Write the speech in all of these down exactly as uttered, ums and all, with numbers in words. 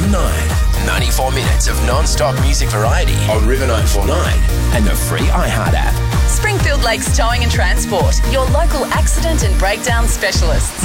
to nine. ninety-four minutes of non-stop music variety on River nine four nine and the free iHeart app. Springfield Lakes Towing and Transport, your local accident and breakdown specialists.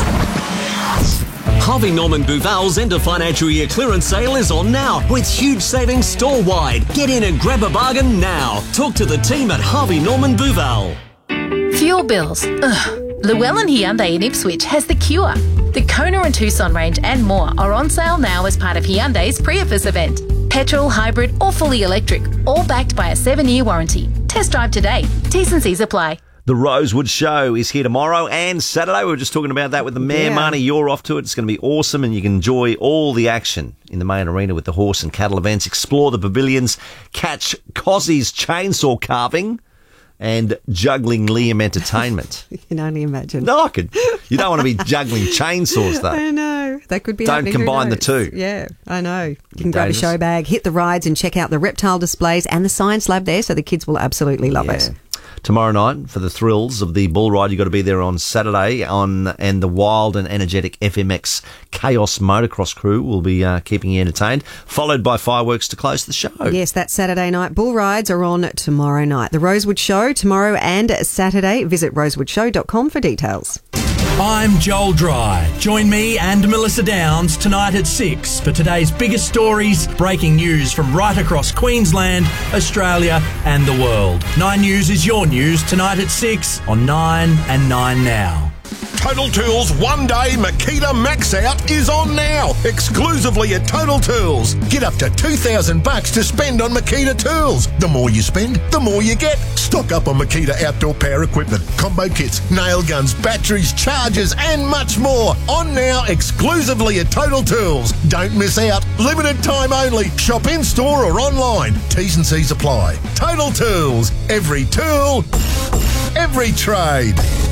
Harvey Norman Buval's end of financial year clearance sale is on now with huge savings store-wide. Get in and grab a bargain now. Talk to the team at Harvey Norman Buval. Fuel bills. Ugh. Llewellyn Hyundai in Ipswich has the cure. The Kona and Tucson range and more are on sale now as part of Hyundai's Priefus event. Petrol, hybrid or fully electric, all backed by a seven-year warranty. Test drive today. T's and C's apply. The Rosewood Show is here tomorrow and Saturday. We were just talking about that with the Mayor. Yeah. Marnie, you're off to it. It's going to be awesome and you can enjoy all the action in the main arena with the horse and cattle events. Explore the pavilions, catch Cossie's chainsaw carving and juggling Liam entertainment. You can only imagine. No, I could. You don't want to be juggling chainsaws, though. I know. That could be Don't happening, who combine the knows? two. Yeah, I know. You can grab a Dangerous. show bag, hit the rides and check out the reptile displays and the science lab there, so the kids will absolutely love Yeah. it. Tomorrow night, for the thrills of the bull ride, you've got to be there on Saturday on and the wild and energetic F M X Chaos Motocross crew will be uh, keeping you entertained, followed by fireworks to close the show. Yes, that Saturday night. Bull rides are on tomorrow night. The Rosewood Show tomorrow and Saturday. Visit rosewood show dot com for details. I'm Joel Dry. Join me and Melissa Downs tonight at six for today's biggest stories, breaking news from right across Queensland, Australia and the world. Nine News is your news tonight at six on Nine and Nine Now. Total Tools One Day Makita Max Out is on now, exclusively at Total Tools. Get up to two thousand bucks to spend on Makita tools. The more you spend, the more you get. Stock up on Makita outdoor power equipment, combo kits, nail guns, batteries, chargers and much more. On now, exclusively at Total Tools. Don't miss out. Limited time only. Shop in store or online. T's and C's apply. Total Tools. Every tool, every trade.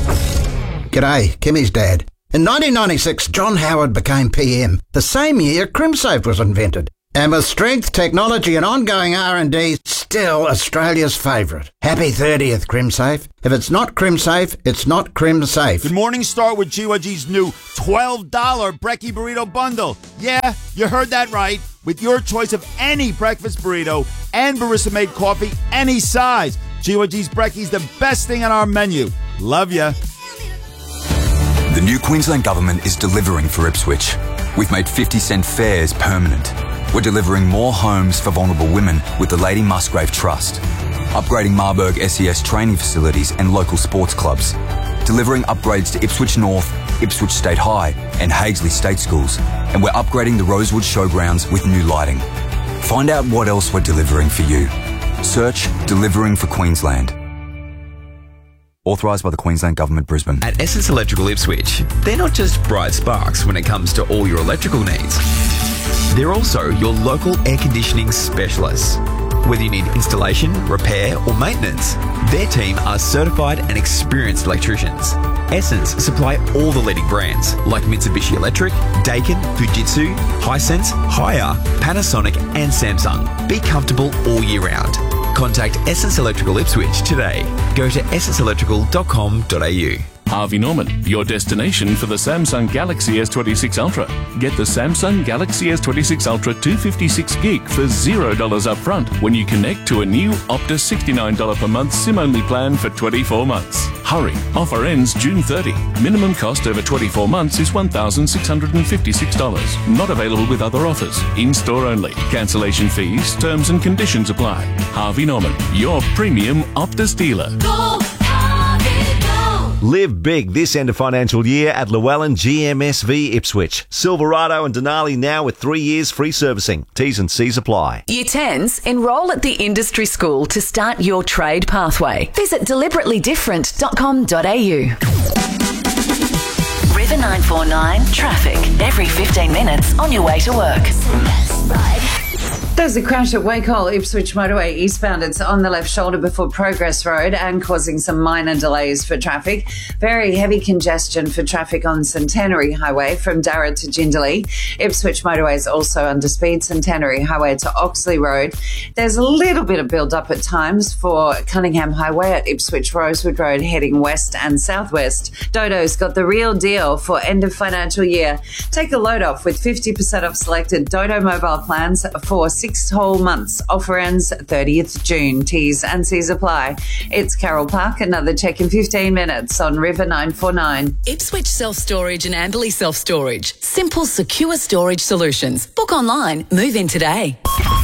G'day, Kimmy's dad. In nineteen ninety-six, John Howard became P M. The same year, CrimSafe was invented. And with strength, technology and ongoing R and D, still Australia's favourite. Happy thirtieth, CrimSafe. If it's not CrimSafe, it's not CrimSafe. Good morning, start with G Y G's new twelve dollar Brekkie Burrito Bundle. Yeah, you heard that right. With your choice of any breakfast burrito and barista-made coffee, any size. G Y G's Brekkie's the best thing on our menu. Love ya. The new Queensland Government is delivering for Ipswich. We've made fifty cent fares permanent. We're delivering more homes for vulnerable women with the Lady Musgrave Trust. Upgrading Marburg S E S training facilities and local sports clubs. Delivering upgrades to Ipswich North, Ipswich State High and Hagesley State Schools. And we're upgrading the Rosewood Showgrounds with new lighting. Find out what else we're delivering for you. Search Delivering for Queensland. Authorised by the Queensland Government, Brisbane. At Essence Electrical Ipswich, they're not just bright sparks when it comes to all your electrical needs. They're also your local air conditioning specialists. Whether you need installation, repair or maintenance, their team are certified and experienced electricians. Essence supply all the leading brands like Mitsubishi Electric, Daikin, Fujitsu, Hisense, Haier, Panasonic and Samsung. Be comfortable all year round. Contact Essence Electrical Ipswich today. Go to essence electrical dot com dot a u. Harvey Norman, your destination for the Samsung Galaxy S twenty-six Ultra. Get the Samsung Galaxy S twenty-six Ultra two fifty-six gig for zero dollars up front when you connect to a new Optus sixty-nine dollars per month SIM-only plan for twenty-four months. Hurry, offer ends June thirtieth. Minimum cost over twenty-four months is one thousand six hundred fifty-six dollars. Not available with other offers. In-store only. Cancellation fees, terms and conditions apply. Harvey Norman, your premium Optus dealer. Go! Live big this end of financial year at Llewellyn G M S V Ipswich. Silverado and Denali now with three years free servicing. T's and C's apply. Year tens, enrol at the industry school to start your trade pathway. Visit deliberately different dot com dot a u. River nine four nine traffic every fifteen minutes on your way to work. There's a crash at Wakehole, Ipswich Motorway eastbound. It's on the left shoulder before Progress Road and causing some minor delays for traffic. Very heavy congestion for traffic on Centenary Highway from Darra to Jindalee. Ipswich Motorway is also under speed, Centenary Highway to Oxley Road. There's a little bit of build-up at times for Cunningham Highway at Ipswich Rosewood Road heading west and southwest. Dodo's got the real deal store for end of financial year. Take a load off with fifty percent off selected Dodo mobile plans for six whole months. Offer ends thirtieth of June. T's and C's apply. It's Carol Park. Another check in fifteen minutes on River nine four nine. Ipswich Self-Storage and Amberley Self-Storage. Simple, secure storage solutions. Book online. Move in today.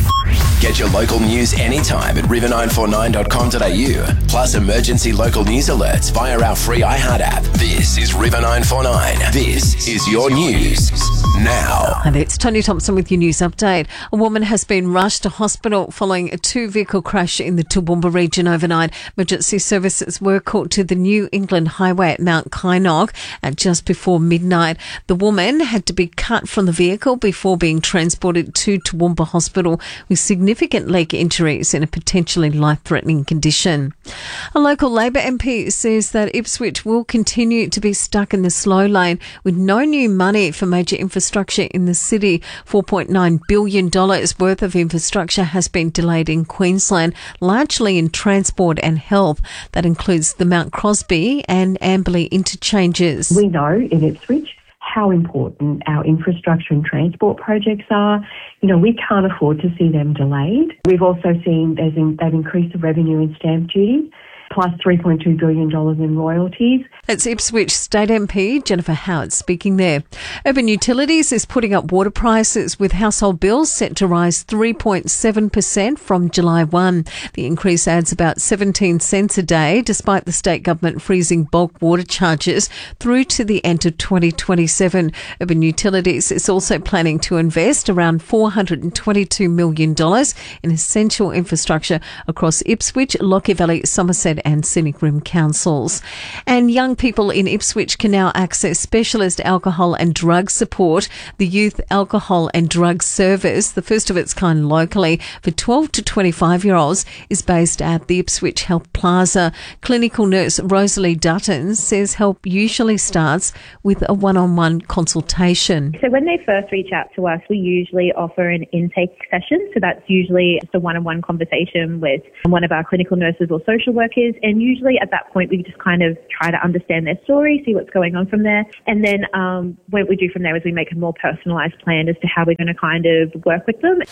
Get your local news anytime at river nine four nine dot com dot a u. Plus emergency local news alerts via our free iHeart app. This is River nine four nine. This is your news now. Hi there, it's Tony Thompson with your news update. A woman has been rushed to hospital following a two-vehicle crash in the Toowoomba region overnight. Emergency services were called to the New England Highway at Mount Kynoch at just before midnight. The woman had to be cut from the vehicle before being transported to Toowoomba Hospital with significant significant leg injuries in a potentially life-threatening condition. A local Labor M P says that Ipswich will continue to be stuck in the slow lane with no new money for major infrastructure in the city. four point nine billion dollars worth of infrastructure has been delayed in Queensland, largely in transport and health. That includes the Mount Crosby and Amberley interchanges. We know in Ipswich how important our infrastructure and transport projects are. You know, we can't afford to see them delayed. We've also seen there's in, they've increased the revenue in stamp duty, plus three point two billion dollars in royalties. That's Ipswich State M P Jennifer Howard speaking there. Urban Utilities is putting up water prices with household bills set to rise three point seven percent from July first. The increase adds about seventeen cents a day, despite the state government freezing bulk water charges through to the end of twenty twenty-seven. Urban Utilities is also planning to invest around four hundred twenty-two million dollars in essential infrastructure across Ipswich, Lockyer Valley, Somerset and Scenic Rim councils. And young people in Ipswich can now access specialist alcohol and drug support. The Youth Alcohol and Drug Service, the first of its kind locally for twelve to twenty-five year olds, is based at the Ipswich Health Plaza. Clinical nurse Rosalie Dutton says help usually starts with a one-on-one consultation. So when they first reach out to us, we usually offer an intake session. So that's usually just a one-on-one conversation with one of our clinical nurses or social workers. And usually at that point, we just kind of try to understand their story, see what's going on from there. And then um, what we do from there is we make a more personalised plan as to how we're going to kind of work with them.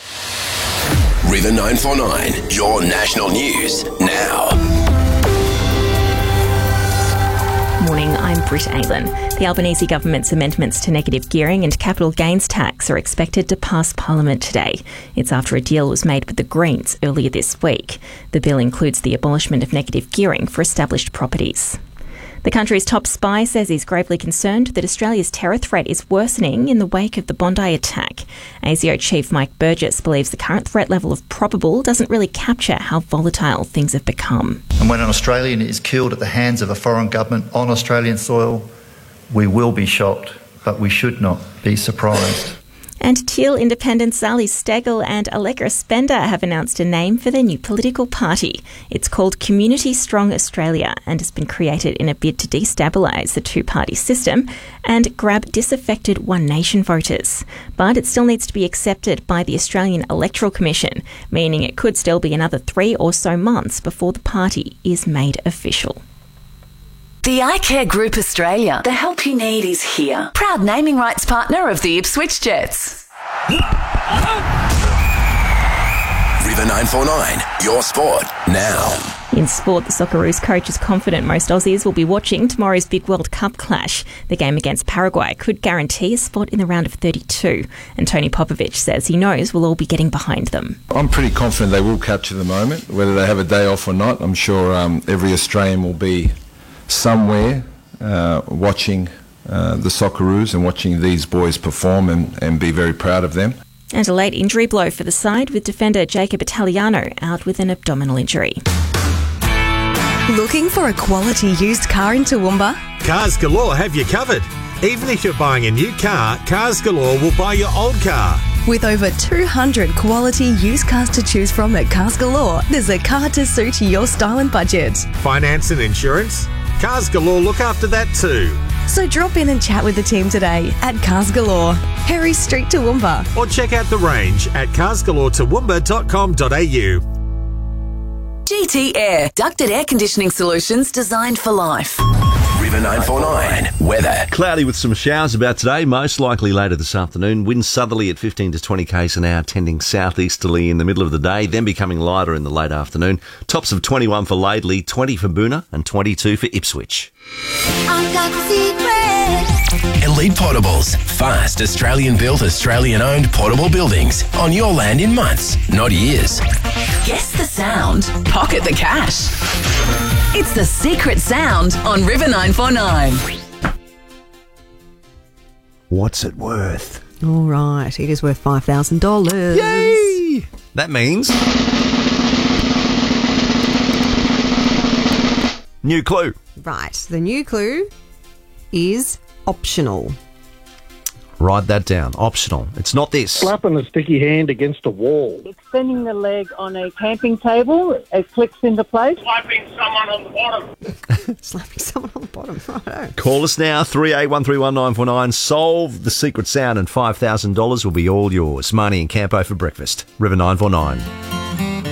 River nine four nine, your national news now. Morning, I'm Britt Aylan. The Albanese government's amendments to negative gearing and capital gains tax are expected to pass Parliament today. It's after a deal was made with the Greens earlier this week. The bill includes the abolishment of negative gearing for established properties. The country's top spy says he's gravely concerned that Australia's terror threat is worsening in the wake of the Bondi attack. A S I O chief Mike Burgess believes the current threat level of probable doesn't really capture how volatile things have become. And when an Australian is killed at the hands of a foreign government on Australian soil, we will be shocked, but we should not be surprised. And Teal independents Zali Steggall and Allegra Spender have announced a name for their new political party. It's called Community Strong Australia and has been created in a bid to destabilise the two-party system and grab disaffected One Nation voters. But it still needs to be accepted by the Australian Electoral Commission, meaning it could still be another three or so months before the party is made official. The iCare Group Australia. The help you need is here. Proud naming rights partner of the Ipswich Jets. River nine four nine, your sport now. In sport, the Socceroos coach is confident most Aussies will be watching tomorrow's big World Cup clash. The game against Paraguay could guarantee a spot in the round of thirty-two. And Tony Popovich says he knows we'll all be getting behind them. I'm pretty confident they will capture the moment, whether they have a day off or not. I'm sure um, every Australian will be somewhere uh, watching uh, the Socceroos and watching these boys perform and, and be very proud of them. And a late injury blow for the side with defender Jacob Italiano out with an abdominal injury. Looking for a quality used car in Toowoomba? Cars Galore have you covered. Even if you're buying a new car, Cars Galore will buy your old car. With over two hundred quality used cars to choose from at Cars Galore, there's a car to suit your style and budget. Finance and insurance? Cars Galore look after that too. So drop in and chat with the team today at Cars Galore, Harry Street, Toowoomba. Or check out the range at cars galore toowoomba dot com dot a u. G T Air. Ducted air conditioning solutions designed for life. River nine four nine. Weather. Cloudy with some showers about today, most likely later this afternoon. Winds southerly at fifteen to twenty k's an hour, tending southeasterly in the middle of the day, then becoming lighter in the late afternoon. Tops of twenty-one for Laidley, twenty for Boona and twenty-two for Ipswich. I've got the secret. Elite Portables. Fast, Australian-built, Australian-owned portable buildings. On your land in months, not years. Guess the sound. Pocket the cash. It's the secret sound on River nine four nine. What's it worth? All right, it is worth five thousand dollars. Yay! That means... new clue. Right, the new clue is optional. Write that down. Optional. It's not this. Slapping a sticky hand against a wall. Extending the leg on a camping table, it clicks into place. Slapping someone on the bottom. Slapping someone on the bottom, right. Call us now, three eight one three one nine four nine. Solve the secret sound and five thousand dollars will be all yours. Marnie and Campo for breakfast. River nine four nine.